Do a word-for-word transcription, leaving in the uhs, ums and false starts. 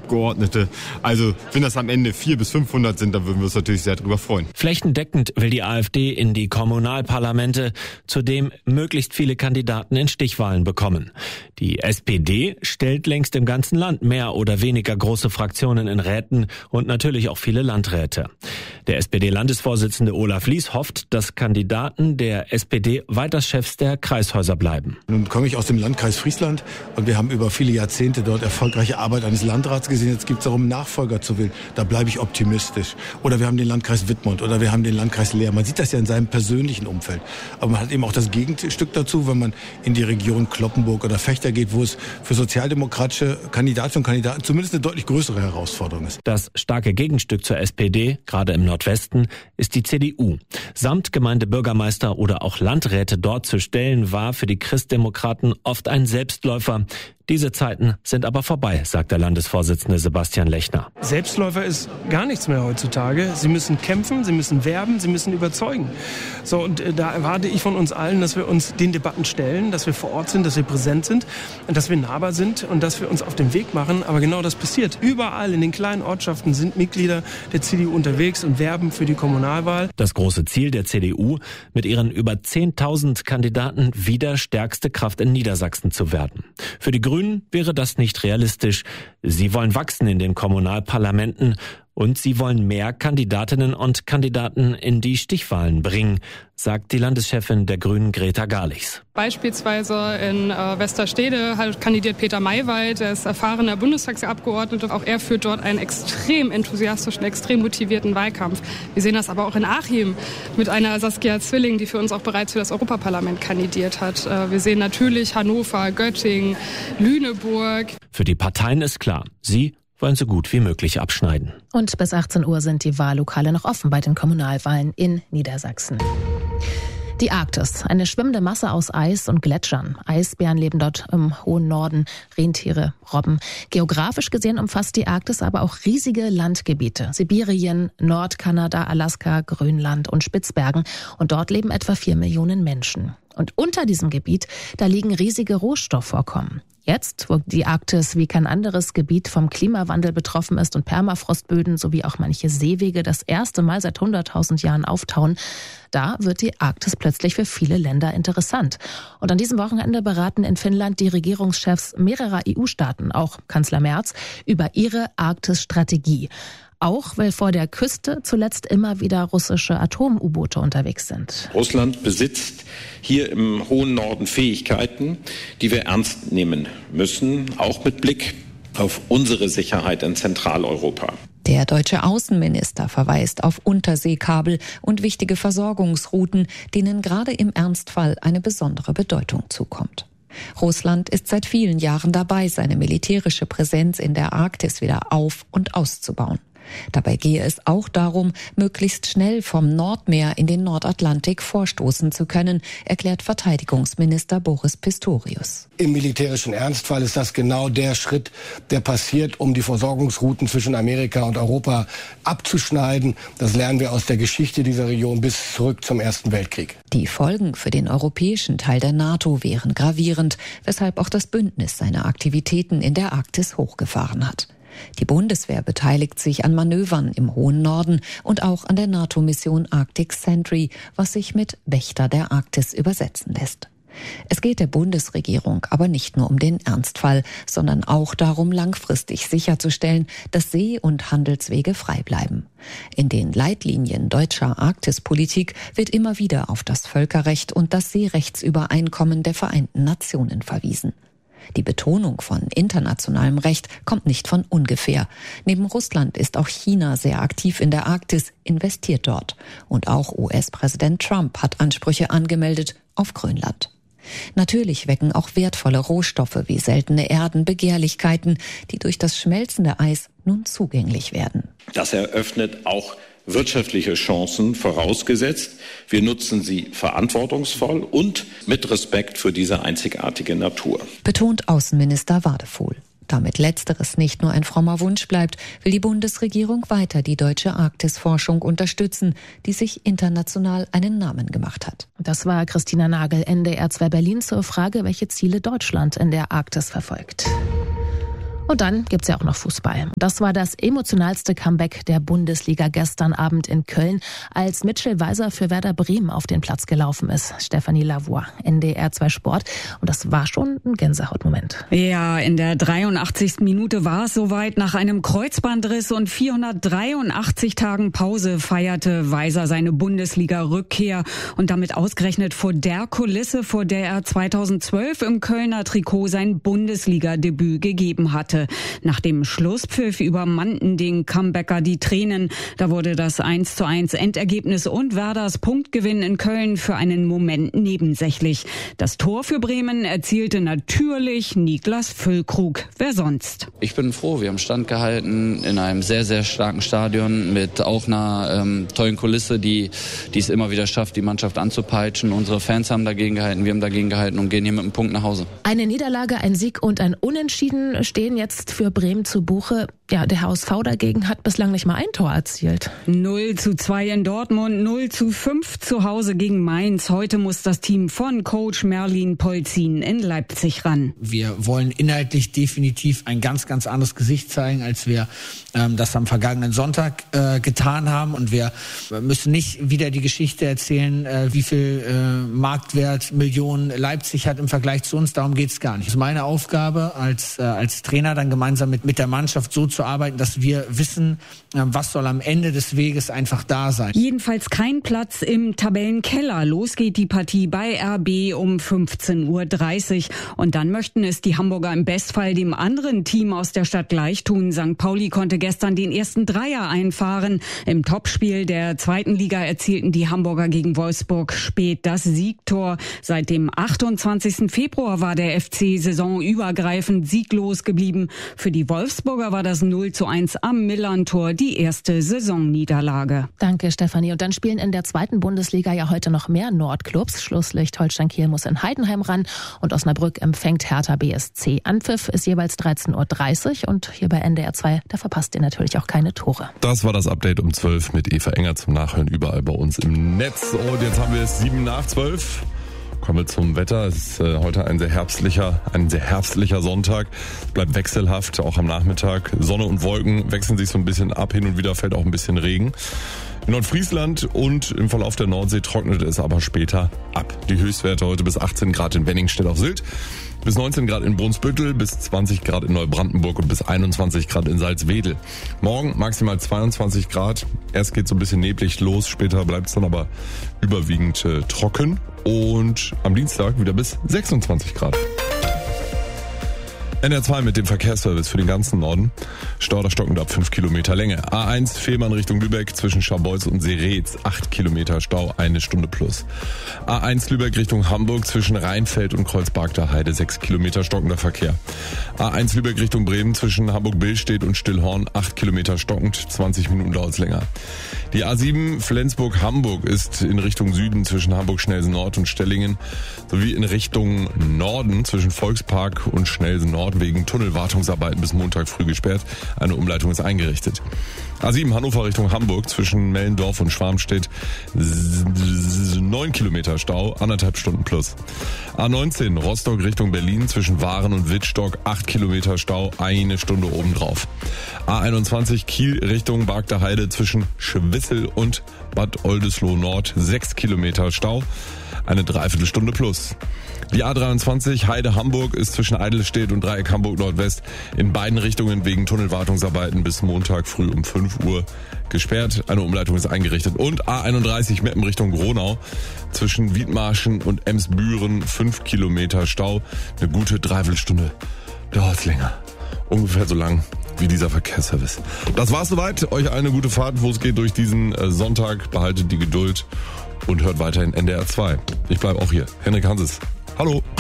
Abgeordnete. Also wenn das am Ende vierhundert bis fünfhundert sind, dann würden wir uns natürlich sehr darüber freuen. Flächendeckend will die AfD in die Kommunalparlamente, zudem möglichst viele Kandidaten in Stichwahlen bekommen. Die S P D stellt längst im ganzen Land mehr oder weniger große Fraktionen in Räten und natürlich auch viele Landräte. Der S P D-Landesvorsitzende Olaf Lies hofft, dass Kandidaten der S P D weiter Chefs der Kreishäuser bleiben. Nun komme ich aus dem Landkreis Friesland und wir haben über viele Jahrzehnte dort erfolgreiche Arbeit eines Landrats gesehen. Jetzt gibt es darum, einen Nachfolger zu wählen. Da bleibe ich optimistisch. Oder wir haben den Landkreis Wittmund oder wir haben den Landkreis Leer. Man sieht das ja in seinem persönlichen Umfeld. Aber man hat eben auch das Gegenstück dazu, wenn man in die Region Cloppenburg oder Vechta geht, wo es für sozialdemokratische Kandidatinnen und Kandidaten zumindest eine deutlich größere Herausforderung ist. Das starke Gegenstück zur S P D, gerade im Nordwesten, ist die C D U. Samt Gemeindebürgermeister oder auch Landräte dort zu stellen, war für die Christdemokraten oft ein Selbstläufer. Diese Zeiten sind aber vorbei, sagt der Landesvorsitzende Sebastian Lechner. Selbstläufer ist gar nichts mehr heutzutage. Sie müssen kämpfen, sie müssen werben, sie müssen überzeugen. So, und äh, da erwarte ich von uns allen, dass wir uns den Debatten stellen, dass wir vor Ort sind, dass wir präsent sind, dass wir nahbar sind und dass wir uns auf den Weg machen. Aber genau das passiert. Überall in den kleinen Ortschaften sind Mitglieder der C D U unterwegs und werben für die Kommunalwahl. Das große Ziel der C D U, mit ihren über zehntausend Kandidaten wieder stärkste Kraft in Niedersachsen zu werden. Für die Grünen wäre das nicht realistisch. Sie wollen wachsen in den Kommunalparlamenten und sie wollen mehr Kandidatinnen und Kandidaten in die Stichwahlen bringen, sagt die Landeschefin der Grünen Greta Garlichs. Beispielsweise in äh, Westerstede kandidiert Peter Maywald, der ist erfahrener Bundestagsabgeordneter. Auch er führt dort einen extrem enthusiastischen, extrem motivierten Wahlkampf. Wir sehen das aber auch in Achim mit einer Saskia Zwilling, die für uns auch bereits für das Europaparlament kandidiert hat. Äh, wir sehen natürlich Hannover, Göttingen, Lüneburg. Für die Parteien ist klar, sie wollen so gut wie möglich abschneiden. Und bis achtzehn Uhr sind die Wahllokale noch offen bei den Kommunalwahlen in Niedersachsen. Die Arktis, eine schwimmende Masse aus Eis und Gletschern. Eisbären leben dort im hohen Norden, Rentiere, Robben. Geografisch gesehen umfasst die Arktis aber auch riesige Landgebiete. Sibirien, Nordkanada, Alaska, Grönland und Spitzbergen. Und dort leben etwa vier Millionen Menschen. Und unter diesem Gebiet, da liegen riesige Rohstoffvorkommen. Jetzt, wo die Arktis wie kein anderes Gebiet vom Klimawandel betroffen ist und Permafrostböden sowie auch manche Seewege das erste Mal seit hunderttausend Jahren auftauen, da wird die Arktis plötzlich für viele Länder interessant. Und an diesem Wochenende beraten in Finnland die Regierungschefs mehrerer E U-Staaten, auch Kanzler Merz, über ihre Arktis-Strategie. Auch weil vor der Küste zuletzt immer wieder russische Atom-U-Boote unterwegs sind. Russland besitzt hier im hohen Norden Fähigkeiten, die wir ernst nehmen müssen, auch mit Blick auf unsere Sicherheit in Zentraleuropa. Der deutsche Außenminister verweist auf Unterseekabel und wichtige Versorgungsrouten, denen gerade im Ernstfall eine besondere Bedeutung zukommt. Russland ist seit vielen Jahren dabei, seine militärische Präsenz in der Arktis wieder auf- und auszubauen. Dabei gehe es auch darum, möglichst schnell vom Nordmeer in den Nordatlantik vorstoßen zu können, erklärt Verteidigungsminister Boris Pistorius. Im militärischen Ernstfall ist das genau der Schritt, der passiert, um die Versorgungsrouten zwischen Amerika und Europa abzuschneiden. Das lernen wir aus der Geschichte dieser Region bis zurück zum Ersten Weltkrieg. Die Folgen für den europäischen Teil der NATO wären gravierend, weshalb auch das Bündnis seine Aktivitäten in der Arktis hochgefahren hat. Die Bundeswehr beteiligt sich an Manövern im hohen Norden und auch an der NATO-Mission Arctic Sentry, was sich mit Wächter der Arktis übersetzen lässt. Es geht der Bundesregierung aber nicht nur um den Ernstfall, sondern auch darum, langfristig sicherzustellen, dass See- und Handelswege frei bleiben. In den Leitlinien deutscher Arktispolitik wird immer wieder auf das Völkerrecht und das Seerechtsübereinkommen der Vereinten Nationen verwiesen. Die Betonung von internationalem Recht kommt nicht von ungefähr. Neben Russland ist auch China sehr aktiv in der Arktis, investiert dort. Und auch U S-Präsident Trump hat Ansprüche angemeldet auf Grönland. Natürlich wecken auch wertvolle Rohstoffe wie seltene Erden Begehrlichkeiten, die durch das schmelzende Eis nun zugänglich werden. Das eröffnet auch wirtschaftliche Chancen, vorausgesetzt, wir nutzen sie verantwortungsvoll und mit Respekt für diese einzigartige Natur. Betont Außenminister Wadefuhl. Damit Letzteres nicht nur ein frommer Wunsch bleibt, will die Bundesregierung weiter die deutsche Arktisforschung unterstützen, die sich international einen Namen gemacht hat. Das war Christina Nagel, N D R zwei Berlin, zur Frage, welche Ziele Deutschland in der Arktis verfolgt. Und dann gibt's ja auch noch Fußball. Das war das emotionalste Comeback der Bundesliga gestern Abend in Köln, als Mitchell Weiser für Werder Bremen auf den Platz gelaufen ist. Stefanie Lavoie, N D R zwei Sport. Und das war schon ein Gänsehautmoment. Ja, in der dreiundachtzigsten Minute war es soweit. Nach einem Kreuzbandriss und vierhundertdreiundachtzig Tagen Pause feierte Weiser seine Bundesliga-Rückkehr. Und damit ausgerechnet vor der Kulisse, vor der er zweitausendzwölf im Kölner Trikot sein Bundesliga-Debüt gegeben hatte. Nach dem Schlusspfiff übermannten den Comebacker die Tränen. Da wurde das eins zu eins Endergebnis und Werders Punktgewinn in Köln für einen Moment nebensächlich. Das Tor für Bremen erzielte natürlich Niklas Füllkrug. Wer sonst? Ich bin froh, wir haben standgehalten in einem sehr, sehr starken Stadion mit auch einer ähm, tollen Kulisse, die, die es immer wieder schafft, die Mannschaft anzupeitschen. Unsere Fans haben dagegen gehalten, wir haben dagegen gehalten und gehen hier mit einem Punkt nach Hause. Eine Niederlage, ein Sieg und ein Unentschieden stehen jetzt für Bremen zu Buche. Ja, der H S V dagegen hat bislang nicht mal ein Tor erzielt. null zu zwei in Dortmund, null zu fünf zu Hause gegen Mainz. Heute muss das Team von Coach Merlin Polzin in Leipzig ran. Wir wollen inhaltlich definitiv ein ganz, ganz anderes Gesicht zeigen, als wir ähm, das am vergangenen Sonntag äh, getan haben. Und wir müssen nicht wieder die Geschichte erzählen, äh, wie viel äh, Marktwert Millionen Leipzig hat im Vergleich zu uns. Darum geht's gar nicht. Es ist meine Aufgabe als, äh, als Trainer, dann gemeinsam mit, mit der Mannschaft so zu arbeiten, dass wir wissen, was soll am Ende des Weges einfach da sein. Jedenfalls kein Platz im Tabellenkeller. Los geht die Partie bei R B um fünfzehn Uhr dreißig. Und dann möchten es die Hamburger im Bestfall dem anderen Team aus der Stadt gleich tun. Sankt Pauli konnte gestern den ersten Dreier einfahren. Im Topspiel der zweiten Liga erzielten die Hamburger gegen Wolfsburg spät das Siegtor. Seit dem achtundzwanzigsten Februar war der F C saisonübergreifend sieglos geblieben. Für die Wolfsburger war das null zu eins am Millern-Tor die erste Saisonniederlage. Danke, Stefanie. Und dann spielen in der zweiten Bundesliga ja heute noch mehr Nordclubs. Schlusslicht Holstein Kiel muss in Heidenheim ran und Osnabrück empfängt Hertha B S C. Anpfiff ist jeweils dreizehn Uhr dreißig und hier bei N D R zwei, da verpasst ihr natürlich auch keine Tore. Das war das Update um zwölf mit Eva Enger zum Nachhören überall bei uns im Netz. Und jetzt haben wir es sieben nach zwölf. Kommen wir zum Wetter. Es ist äh, heute ein sehr herbstlicher, ein sehr herbstlicher Sonntag. Es bleibt wechselhaft, auch am Nachmittag. Sonne und Wolken wechseln sich so ein bisschen ab. Hin und wieder fällt auch ein bisschen Regen. In Nordfriesland und im Verlauf der Nordsee trocknet es aber später ab. Die Höchstwerte heute bis achtzehn Grad in Wenningstedt auf Sylt, bis neunzehn Grad in Brunsbüttel, bis zwanzig Grad in Neubrandenburg und bis einundzwanzig Grad in Salzwedel. Morgen maximal zweiundzwanzig Grad. Erst geht so ein bisschen neblig los, später bleibt es dann aber überwiegend äh, trocken. Und am Dienstag wieder bis sechsundzwanzig Grad. N R zwei mit dem Verkehrsservice für den ganzen Norden. Stau oder stockend ab fünf Kilometer Länge. A eins Fehmarn Richtung Lübeck zwischen Scharbeutz und Seretz acht Kilometer Stau, eine Stunde plus. A eins Lübeck Richtung Hamburg zwischen Rheinfeld und Kreuzbergter Heide sechs Kilometer stockender Verkehr. A eins Lübeck Richtung Bremen zwischen Hamburg-Billstedt und Stillhorn acht Kilometer stockend, zwanzig Minuten dauert's länger. Die A sieben Flensburg-Hamburg ist in Richtung Süden zwischen Hamburg-Schnelsen-Nord und Stellingen sowie in Richtung Norden zwischen Volkspark und Schnelsen-Nord wegen Tunnelwartungsarbeiten bis Montag früh gesperrt. Eine Umleitung ist eingerichtet. A sieben Hannover Richtung Hamburg zwischen Mellendorf und Schwarmstedt neun Kilometer Stau, anderthalb Stunden plus. A neunzehn Rostock Richtung Berlin zwischen Waren und Wittstock acht Kilometer Stau, eine Stunde obendrauf. A einundzwanzig Kiel Richtung Bargter Heide zwischen Schwissel und Bad Oldesloe Nord sechs Kilometer Stau, eine Dreiviertelstunde plus. Die A dreiundzwanzig Heide Hamburg ist zwischen Eidelstedt und Dreieck Hamburg Nordwest in beiden Richtungen wegen Tunnelwartungsarbeiten bis Montag früh um fünf Uhr gesperrt. Eine Umleitung ist eingerichtet. Und A einunddreißig Meppen Richtung Gronau zwischen Wiedmarschen und Emsbüren fünf Kilometer Stau. Eine gute Dreiviertelstunde dauert's länger. Ungefähr so lang wie dieser Verkehrsservice. Das war's soweit. Euch eine gute Fahrt, wo es geht durch diesen Sonntag. Behaltet die Geduld und hört weiterhin N D R zwei. Ich bleibe auch hier. Henrik Hanses. Hallo.